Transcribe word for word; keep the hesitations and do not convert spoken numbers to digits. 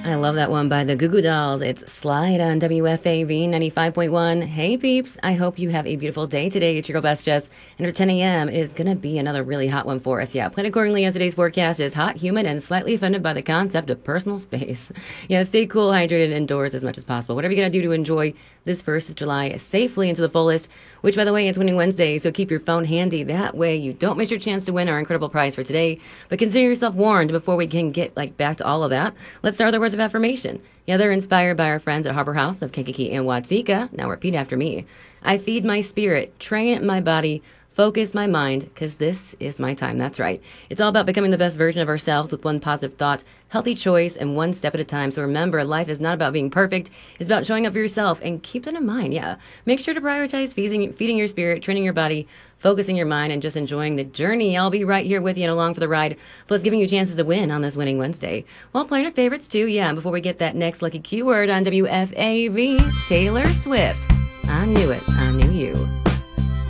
I love that one by the Goo Goo Dolls. It's Slide on W F A V ninety-five point one. Hey peeps, I hope you have a beautiful day today. It's your girl Best Jess. And for ten a.m., it is going to be another really hot one for us. Yeah, plan accordingly as today's forecast is hot, humid, and slightly offended by the concept of personal space. Yeah, stay cool, hydrated, indoors as much as possible. Whatever you're going to do to enjoy this first of July safely and to the fullest, which, by the way, it's Winning Wednesday, so keep your phone handy. That way you don't miss your chance to win our incredible prize for today. But consider yourself warned before we can get like back to all of that. Let's start with the words of affirmation. Yeah, they're inspired by our friends at Harbor House of Kankakee and Watsika. Now repeat after me. I feed my spirit, train my body, focus my mind, because this is my time. That's right. It's all about becoming the best version of ourselves with one positive thought, healthy choice, and one step at a time. So remember, life is not about being perfect. It's about showing up for yourself, and keep that in mind. Yeah. Make sure to prioritize feeding, feeding your spirit, training your body, focusing your mind, and just enjoying the journey. I'll be right here with you and along for the ride, plus giving you chances to win on this Winning Wednesday. Well, playing your favorites too. Yeah, and before we get that next lucky keyword on W F A V, Taylor Swift. I knew it. I knew you.